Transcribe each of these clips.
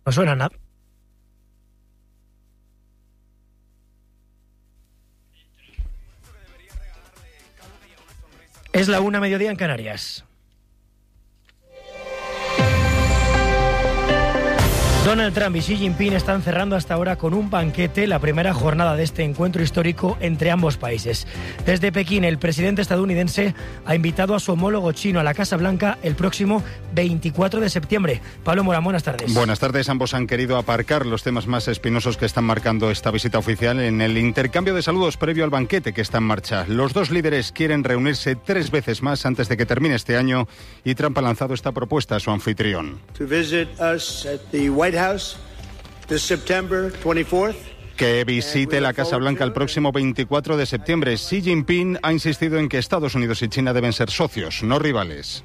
No suena nada. Es la 1:00 mediodía en Canarias. Donald Trump y Xi Jinping están cerrando hasta ahora con un banquete la primera jornada de este encuentro histórico entre ambos países. Desde Pekín, el presidente estadounidense ha invitado a su homólogo chino a la Casa Blanca el próximo 24 de septiembre. Pablo Morán, buenas tardes. Buenas tardes. Ambos han querido aparcar los temas más espinosos que están marcando esta visita oficial en el intercambio de saludos previo al banquete que está en marcha. Los dos líderes quieren reunirse 3 veces más antes de que termine este año y Trump ha lanzado esta propuesta a su anfitrión. House this September 24th. Que visite la Casa Blanca el próximo 24 de septiembre. Xi Jinping ha insistido en que Estados Unidos y China deben ser socios, no rivales.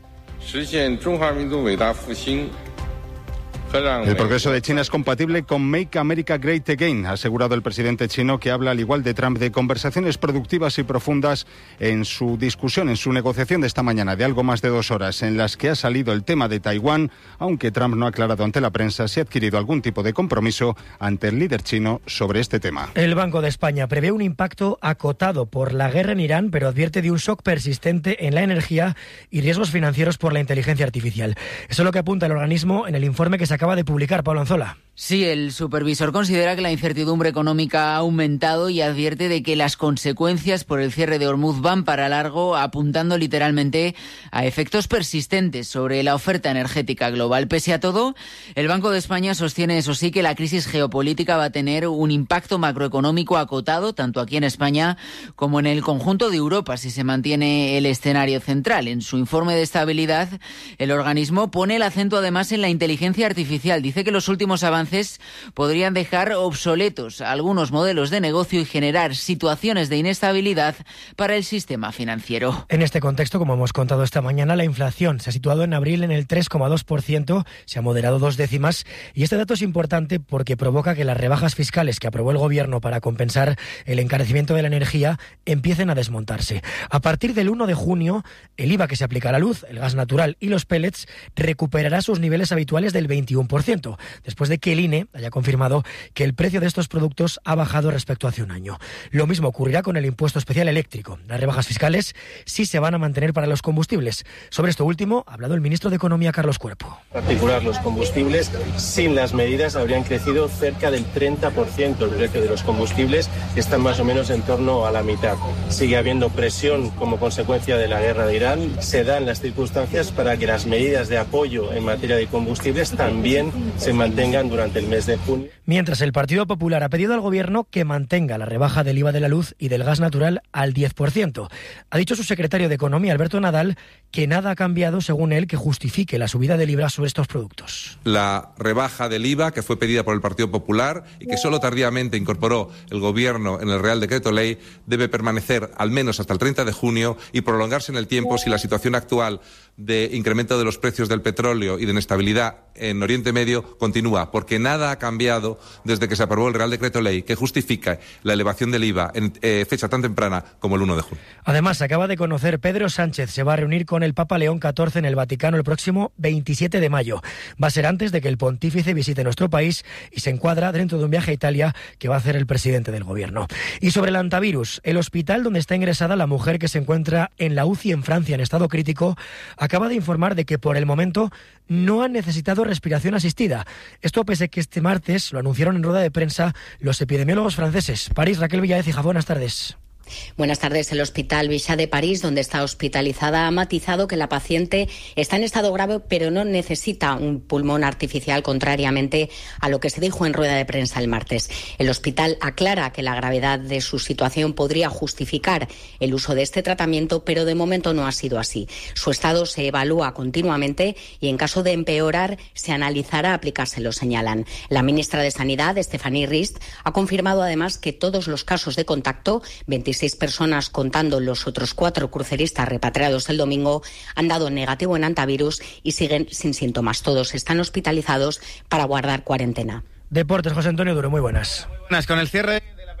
El progreso de China es compatible con Make America Great Again, ha asegurado el presidente chino, que habla al igual de Trump de conversaciones productivas y profundas en su discusión, en su negociación de esta mañana de algo más de 2 horas, en las que ha salido el tema de Taiwán, aunque Trump no ha aclarado ante la prensa si ha adquirido algún tipo de compromiso ante el líder chino sobre este tema. El Banco de España prevé un impacto acotado por la guerra en Irán, pero advierte de un shock persistente en la energía y riesgos financieros por la inteligencia artificial. Eso es lo que apunta el organismo en el informe que se acaba de publicar. Pablo Anzola. Sí, el supervisor considera que la incertidumbre económica ha aumentado y advierte de que las consecuencias por el cierre de Hormuz van para largo, apuntando literalmente a efectos persistentes sobre la oferta energética global. Pese a todo, el Banco de España sostiene, eso sí, que la crisis geopolítica va a tener un impacto macroeconómico acotado, tanto aquí en España como en el conjunto de Europa, si se mantiene el escenario central. En su informe de estabilidad, el organismo pone el acento además en la inteligencia artificial. Dice que los últimos avances podrían dejar obsoletos algunos modelos de negocio y generar situaciones de inestabilidad para el sistema financiero. En este contexto, como hemos contado esta mañana, la inflación se ha situado en abril en el 3,2%, se ha moderado 2 décimas, y este dato es importante porque provoca que las rebajas fiscales que aprobó el Gobierno para compensar el encarecimiento de la energía empiecen a desmontarse. A partir del 1 de junio, el IVA que se aplica a la luz, el gas natural y los pellets recuperará sus niveles habituales del 21%, después de que el INE haya confirmado que el precio de estos productos ha bajado respecto a hace un año. Lo mismo ocurrirá con el impuesto especial eléctrico. Las rebajas fiscales sí se van a mantener para los combustibles. Sobre esto último ha hablado el ministro de Economía, Carlos Cuerpo. En particular, los combustibles, sin las medidas, habrían crecido cerca del 30% el precio de los combustibles, que están más o menos en torno a la mitad. Sigue habiendo presión como consecuencia de la guerra de Irán. Se dan las circunstancias para que las medidas de apoyo en materia de combustibles también se mantengan durante el mes de junio. Mientras, el Partido Popular ha pedido al Gobierno que mantenga la rebaja del IVA de la luz y del gas natural al 10%. Ha dicho su secretario de Economía, Alberto Nadal, que nada ha cambiado, según él, que justifique la subida del IVA sobre estos productos. La rebaja del IVA, que fue pedida por el Partido Popular y que solo tardíamente incorporó el Gobierno en el Real Decreto Ley, debe permanecer al menos hasta el 30 de junio y prolongarse en el tiempo si la situación actual de incremento de los precios del petróleo y de inestabilidad en Oriente Medio continúa, porque nada ha cambiado desde que se aprobó el Real Decreto Ley que justifica la elevación del IVA en fecha tan temprana como el 1 de junio. Además, se acaba de conocer, Pedro Sánchez se va a reunir con el Papa León XIV en el Vaticano el próximo 27 de mayo. Va a ser antes de que el pontífice visite nuestro país y se encuadra dentro de un viaje a Italia que va a hacer el presidente del Gobierno. Y sobre el antivirus, el hospital donde está ingresada la mujer que se encuentra en la UCI en Francia en estado crítico acaba de informar de que por el momento no han necesitado respiración asistida. Esto pese a que este martes lo anunciaron en rueda de prensa los epidemiólogos franceses. París, Raquel Villaécija, buenas tardes. Buenas tardes. El Hospital Bichat de París, donde está hospitalizada, ha matizado que la paciente está en estado grave, pero no necesita un pulmón artificial, contrariamente a lo que se dijo en rueda de prensa el martes. El hospital aclara que la gravedad de su situación podría justificar el uso de este tratamiento, pero de momento no ha sido así. Su estado se evalúa continuamente y, en caso de empeorar, se analizará aplicárselo, señalan. La ministra de Sanidad, Stéphanie Rist, ha confirmado además que todos los casos de contacto, 26 personas contando los otros 4 cruceristas repatriados el domingo, han dado negativo en antivirus y siguen sin síntomas. Todos están hospitalizados para guardar cuarentena. Deportes, José Antonio Duro, muy buenas. Con el cierre de la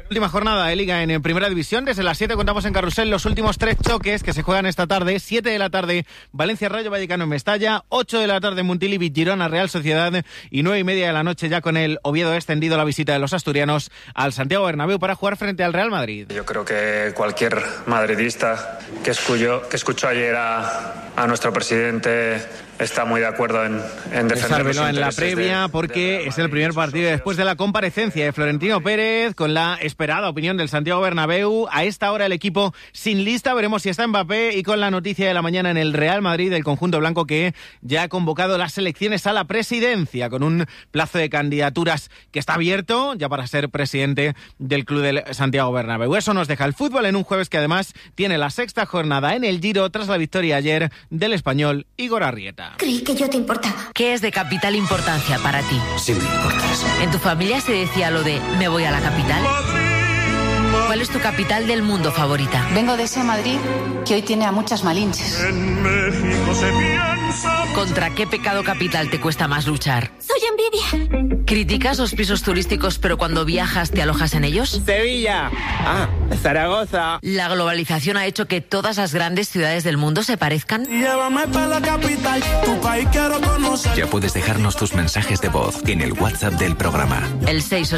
Última jornada de Liga en Primera División. Desde las 7 contamos en Carrusel los últimos 3 choques que se juegan esta tarde. 7 de la tarde, Valencia Rayo Vallecano en Mestalla. 8 de la tarde, Montilivi Girona Real Sociedad. Y 9:30 de la noche ya con el Oviedo extendido la visita de los asturianos al Santiago Bernabéu para jugar frente al Real Madrid. Yo creo que cualquier madridista que escuchó ayer a nuestro presidente está muy de acuerdo en defender los intereses en la previa porque es el primer partido después de la comparecencia de Florentino Pérez con la esperada opinión del Santiago Bernabéu. A esta hora el equipo sin lista, veremos si está Mbappé, y con la noticia de la mañana en el Real Madrid del conjunto blanco que ya ha convocado las elecciones a la presidencia con un plazo de candidaturas que está abierto ya para ser presidente del club del Santiago Bernabéu. Eso nos deja el fútbol en un jueves que además tiene la 6ª jornada en el Giro tras la victoria ayer del español Igor Arrieta. Creí que yo te importaba. ¿Qué es de capital importancia para ti? Sí me importas. ¿En tu familia se decía lo de me voy a la capital? ¿Cuál es tu capital del mundo favorita? Vengo de ese Madrid que hoy tiene a muchas malinches. En México se piensa... ¿Contra qué pecado capital te cuesta más luchar? Soy envidia. ¿Criticas los pisos turísticos pero cuando viajas te alojas en ellos? Sevilla. Zaragoza. ¿La globalización ha hecho que todas las grandes ciudades del mundo se parezcan? Llévame para la capital, tu país quiero conocer. Ya puedes dejarnos tus mensajes de voz en el WhatsApp del programa. El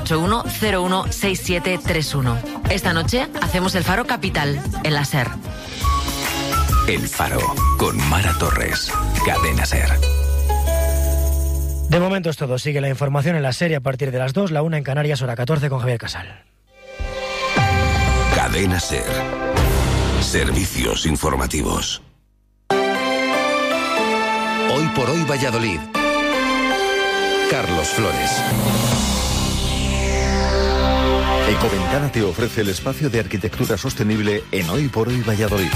681-016731. Esta noche hacemos el Faro Capital en la SER. El Faro con Mara Torres. Cadena SER. De momento es todo. Sigue la información en la serie a partir de las 2, la 1 en Canarias, hora 14 con Javier Casal. Cadena SER. Servicios informativos. Hoy por hoy Valladolid. Carlos Flores. Ecoventana te ofrece el espacio de arquitectura sostenible en Hoy por Hoy Valladolid.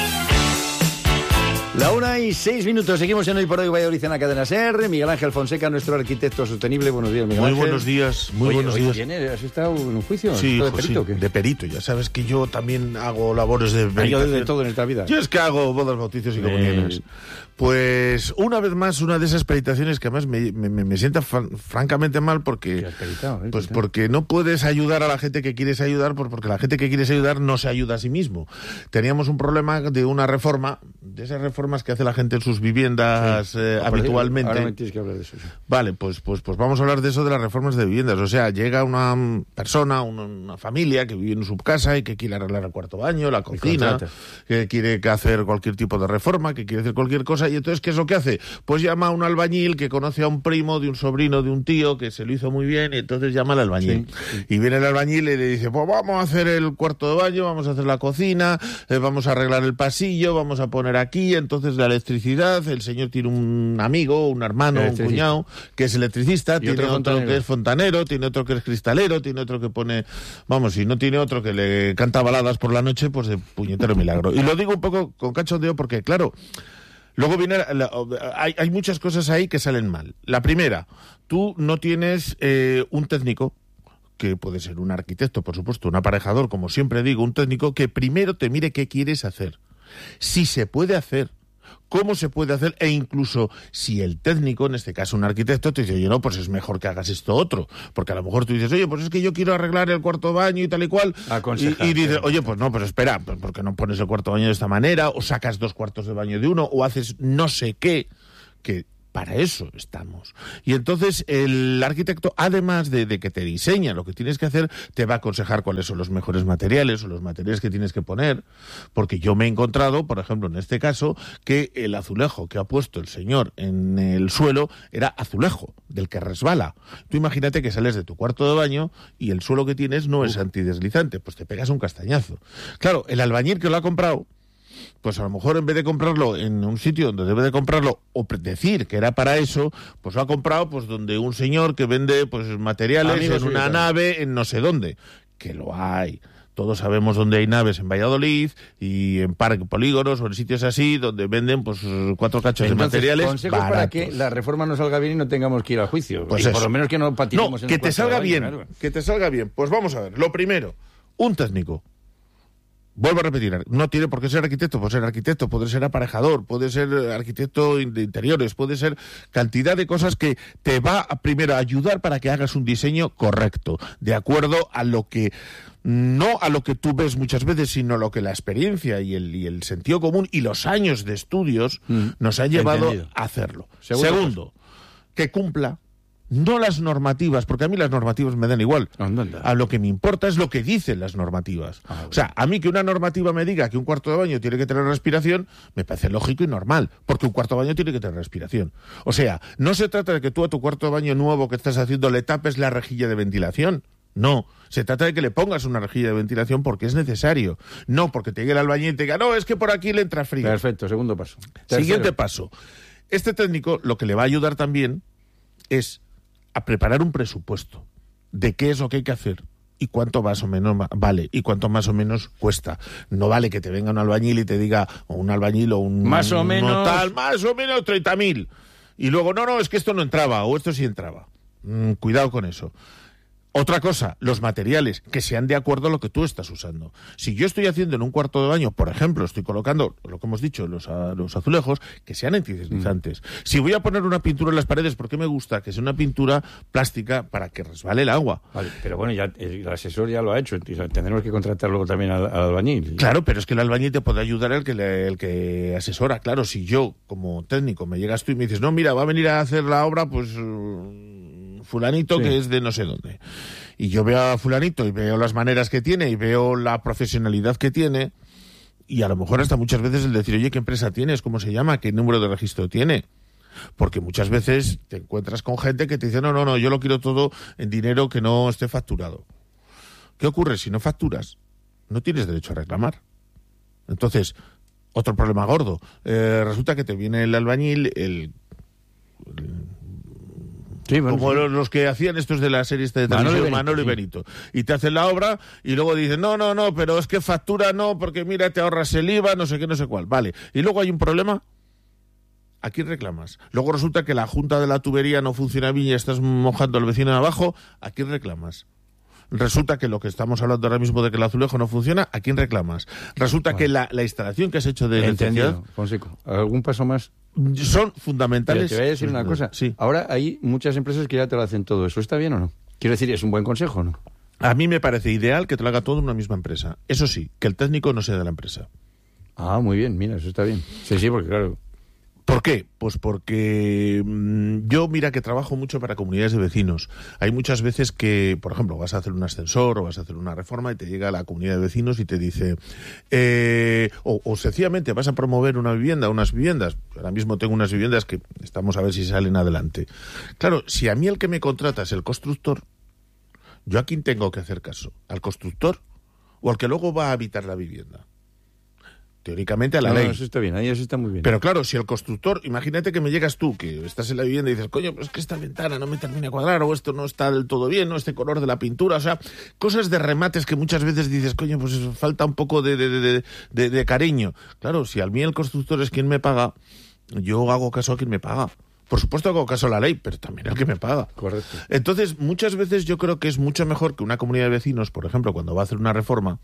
La 1:06. Seguimos en Hoy por Hoy Valladolid en la cadena SER. Miguel Ángel Fonseca, nuestro arquitecto sostenible. Buenos días, Miguel Ángel. Muy buenos días, muy buenos días. ¿Has estado en un juicio? Sí, ¿De perito, sí, de perito. Ya sabes que yo también hago labores de perito. Yo de todo en esta vida. Yo es que hago bodas, bautizos y comuniones. Pues una vez más, una de esas peritaciones que además me sienta francamente mal porque pues porque no puedes ayudar a la gente que quieres ayudar porque la gente que quieres ayudar no se ayuda a sí mismo. Teníamos un problema de una reforma, de esas reformas que hace la gente en sus viviendas habitualmente. Ahora me tienes que hablar de eso. Sí. Vale, pues vamos a hablar de eso, de las reformas de viviendas. O sea, llega una persona, una familia que vive en su casa y que quiere arreglar el cuarto baño, la cocina, que quiere hacer cualquier tipo de reforma, que quiere hacer cualquier cosa. Y entonces, ¿qué es lo que hace? Pues llama a un albañil que conoce a un primo de un sobrino de un tío que se lo hizo muy bien, y entonces llama al albañil. Sí. Y viene el albañil y le dice, pues vamos a hacer el cuarto de baño, vamos a hacer la cocina, vamos a arreglar el pasillo, vamos a poner aquí, entonces la electricidad, el señor tiene un amigo, un hermano, un cuñado, que es electricista, tiene otro que es fontanero, tiene otro que es cristalero, tiene otro que pone, y no tiene otro que le canta baladas por la noche, pues de puñetero milagro. Y lo digo un poco con cachondeo porque, claro, luego viene hay muchas cosas ahí que salen mal. La primera, tú no tienes un técnico, que puede ser un arquitecto, por supuesto, un aparejador, como siempre digo, un técnico que primero te mire qué quieres hacer, si se puede hacer, cómo se puede hacer, e incluso si el técnico, en este caso un arquitecto, te dice, oye, no, pues es mejor que hagas esto otro, porque a lo mejor tú dices, oye, pues es que yo quiero arreglar el cuarto baño y tal y cual, y dices, oye, pues no, pues espera, pues ¿por qué no pones el cuarto baño de esta manera, o sacas 2 cuartos de baño de uno, o haces no sé qué, que para eso estamos. Y entonces el arquitecto, además de que te diseña lo que tienes que hacer, te va a aconsejar cuáles son los mejores materiales o los materiales que tienes que poner, porque yo me he encontrado, por ejemplo, en este caso, que el azulejo que ha puesto el señor en el suelo era azulejo, del que resbala. Tú imagínate que sales de tu cuarto de baño y el suelo que tienes no es antideslizante, pues te pegas un castañazo. Claro, el albañil que lo ha comprado, pues a lo mejor en vez de comprarlo en un sitio donde debe de comprarlo o decir que era para eso, pues lo ha comprado pues donde un señor que vende pues materiales en una nave en no sé dónde, que lo hay. Todos sabemos dónde hay naves en Valladolid y en parques, polígonos o en sitios así donde venden pues 4 cachos de materiales consejos baratos. Para que la reforma no salga bien y no tengamos que ir al juicio. Pues por lo menos que no patinemos en que el te salga baño, bien, claro. Que te salga bien. Pues vamos a ver. Lo primero, un técnico. Vuelvo a repetir, no tiene por qué ser arquitecto, puede ser aparejador, puede ser arquitecto de interiores, puede ser cantidad de cosas que te va a primero ayudar para que hagas un diseño correcto, de acuerdo a lo que, no a lo que tú ves muchas veces, sino a lo que la experiencia y el sentido común y los años de estudios nos han llevado a hacerlo. Segundo, que cumpla no las normativas, porque a mí las normativas me dan igual. A lo que me importa es lo que dicen las normativas. O sea, a mí que una normativa me diga que un cuarto de baño tiene que tener respiración, me parece lógico y normal, porque un cuarto de baño tiene que tener respiración. O sea, no se trata de que tú a tu cuarto de baño nuevo que estás haciendo le tapes la rejilla de ventilación. No, se trata de que le pongas una rejilla de ventilación porque es necesario. No porque te llegue el albañil y te diga, no, es que por aquí le entra frío. Perfecto, segundo paso. Siguiente paso. Este técnico lo que le va a ayudar también es a preparar un presupuesto de qué es lo que hay que hacer y cuánto más o menos vale y cuánto más o menos cuesta. No vale que te venga un albañil y te diga, o un albañil o un... Más o menos 30.000. Y luego, no, es que esto no entraba o esto sí entraba. Cuidado con eso. Otra cosa, los materiales, que sean de acuerdo a lo que tú estás usando. Si yo estoy haciendo en un cuarto de baño, por ejemplo, estoy colocando, lo que hemos dicho, los azulejos, que sean antideslizantes. Si voy a poner una pintura en las paredes, ¿por qué me gusta? Que sea una pintura plástica para que resbale el agua. Vale, pero bueno, ya el asesor ya lo ha hecho, tendremos que contratar luego también al albañil. Claro, pero es que el albañil te puede ayudar el que asesora. Claro, si yo, como técnico, me llegas tú y me dices, no, mira, va a venir a hacer la obra, pues... fulanito que es de no sé dónde. Y yo veo a fulanito y veo las maneras que tiene y veo la profesionalidad que tiene y a lo mejor hasta muchas veces el decir, oye, ¿qué empresa tienes? ¿Cómo se llama? ¿Qué número de registro tiene? Porque muchas veces te encuentras con gente que te dice, no, yo lo quiero todo en dinero que no esté facturado. ¿Qué ocurre? Si no facturas, no tienes derecho a reclamar. Entonces, otro problema gordo. Resulta que te viene el albañil, sí, bueno, como sí. Los que hacían estos de la serie de televisión, Manolo y Benito. Y te hacen la obra y luego dicen, no, pero es que factura no, porque mira, te ahorras el IVA, no sé qué, no sé cuál. Vale. Y luego hay un problema. ¿A quién reclamas? Luego resulta que la junta de la tubería no funciona bien y estás mojando al vecino de abajo. ¿A quién reclamas? Resulta que lo que estamos hablando ahora mismo de que el azulejo no funciona, ¿a quién reclamas? Resulta que la instalación que has hecho de electricidad... Fonseco, ¿algún paso más? Son fundamentales. Pero te voy a decir una cosa. Sí. Ahora hay muchas empresas que ya te lo hacen todo. ¿Eso está bien o no? Quiero decir, ¿es un buen consejo, no? A mí me parece ideal que te lo haga todo en una misma empresa. Eso sí, que el técnico no sea de la empresa. Ah, muy bien, mira, eso está bien. Sí, porque claro... ¿Por qué? Pues porque yo, mira, que trabajo mucho para comunidades de vecinos. Hay muchas veces que, por ejemplo, vas a hacer un ascensor o vas a hacer una reforma y te llega la comunidad de vecinos y te dice, o sencillamente vas a promover unas viviendas. Ahora mismo tengo unas viviendas que estamos a ver si salen adelante. Claro, si a mí el que me contrata es el constructor, ¿yo a quién tengo que hacer caso? ¿Al constructor o al que luego va a habitar la vivienda? Teóricamente a la ley. Eso está bien, ahí eso está muy bien. Pero claro, si el constructor, imagínate que me llegas tú, que estás en la vivienda y dices, coño, pues es que esta ventana no me termina de cuadrar, o esto no está del todo bien, o este color de la pintura, o sea, cosas de remates que muchas veces dices, coño, pues falta un poco de cariño. Claro, si a mí el constructor es quien me paga, yo hago caso a quien me paga. Por supuesto hago caso a la ley, pero también al que me paga. Correcto. Entonces, muchas veces yo creo que es mucho mejor que una comunidad de vecinos, por ejemplo, cuando va a hacer una reforma,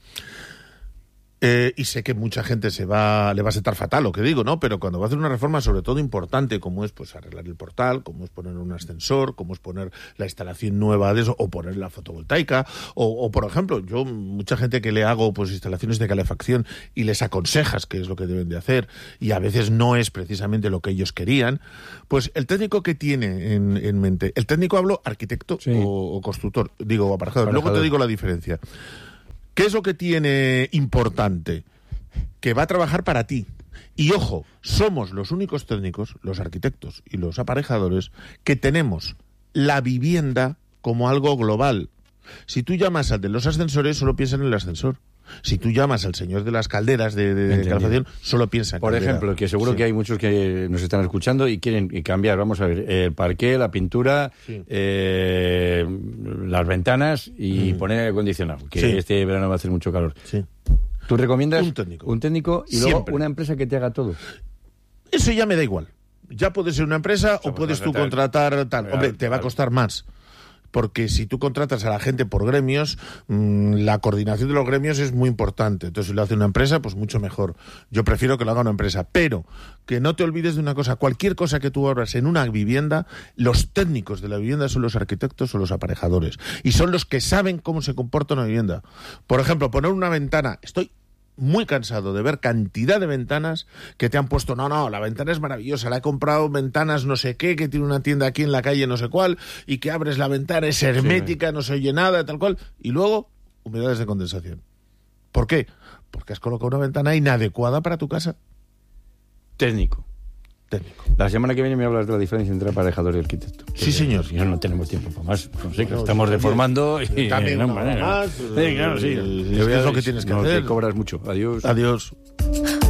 y sé que mucha gente le va a sentar fatal lo que digo, ¿no? Pero cuando va a hacer una reforma, sobre todo importante, como es pues arreglar el portal, como es poner un ascensor, como es poner la instalación nueva de eso, o poner la fotovoltaica, o por ejemplo, yo, mucha gente que le hago pues instalaciones de calefacción y les aconsejas qué es lo que deben de hacer, y a veces no es precisamente lo que ellos querían, pues el técnico que tiene en mente, el técnico hablo arquitecto o constructor, digo aparejador, luego te digo la diferencia. ¿Qué es lo que tiene importante? Que va a trabajar para ti. Y ojo, somos los únicos técnicos, los arquitectos y los aparejadores, que tenemos la vivienda como algo global. Si tú llamas al de los ascensores, solo piensan en el ascensor. Si tú llamas al señor de las calderas de calefacción, solo piensa en Por ejemplo, que seguro que hay muchos que nos están escuchando y quieren cambiar, vamos a ver, el parqué, la pintura, las ventanas y poner aire acondicionado, que este verano va a hacer mucho calor. Sí. ¿Tú recomiendas un técnico y luego una empresa que te haga todo? Eso ya me da igual. Ya puede ser una empresa o puedes tú contratar tal. Hombre, te va a costar más. porque si tú contratas a la gente por gremios, la coordinación de los gremios es muy importante. Entonces, si lo hace una empresa, pues mucho mejor. Yo prefiero que lo haga una empresa. Pero que no te olvides de una cosa, cualquier cosa que tú abras en una vivienda, los técnicos de la vivienda son los arquitectos o los aparejadores. Y son los que saben cómo se comporta una vivienda. Por ejemplo, poner una ventana. Estoy muy cansado de ver cantidad de ventanas que te han puesto, no, la ventana es maravillosa, la he comprado ventanas no sé qué, que tiene una tienda aquí en la calle no sé cuál, y que abres la ventana, es hermética, no se oye nada, tal cual, y luego humedades de condensación. ¿Por qué? Porque has colocado una ventana inadecuada para tu casa. Técnico. La semana que viene me hablas de la diferencia entre aparejador y arquitecto. Sí, señor. Si no tenemos tiempo para más. Fonseca, estamos deformando y... También no, más. Sí, claro, sí. Es lo que tienes que hacer. Que cobras mucho. Adiós. Adiós.